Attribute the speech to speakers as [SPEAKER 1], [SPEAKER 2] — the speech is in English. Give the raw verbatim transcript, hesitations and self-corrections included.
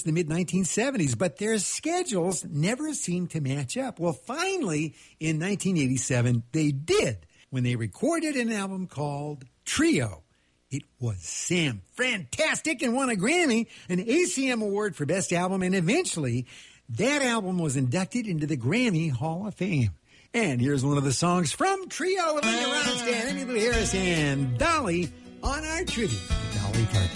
[SPEAKER 1] since the mid nineteen seventies, but their schedules never seemed to match up. Well, finally, in nineteen eighty-seven, they did when they recorded an album called Trio. It was Sam fantastic and won a Grammy, an A C M award for Best Album, and eventually that album was inducted into the Grammy Hall of Fame. And here's one of the songs from Trio with Linda Ronstadt, Emmylou Harris, and Dolly on our tribute to Dolly Parton.